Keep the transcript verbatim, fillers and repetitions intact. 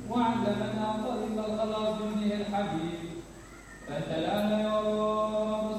وعلمنا طريق الخلاص بابنه الحبيب. فأنت الآن يا رب